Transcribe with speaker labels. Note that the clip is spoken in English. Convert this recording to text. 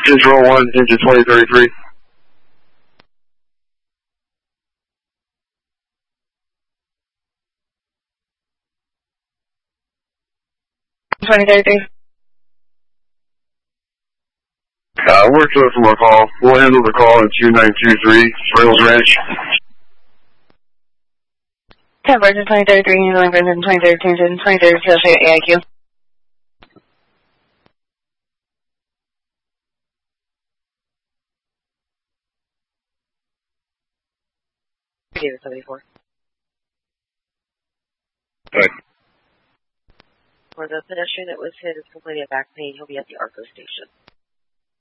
Speaker 1: Control 1, engine 2033. We're clear from our call. We'll handle the call in 2923, Rails Ranch.
Speaker 2: 10 Virgin 2033, handling Virgin 2032, 2032, AIQ. David 74.
Speaker 1: Good.
Speaker 2: For the pedestrian that was hit is completing a back pain, he'll be at the ARCO station.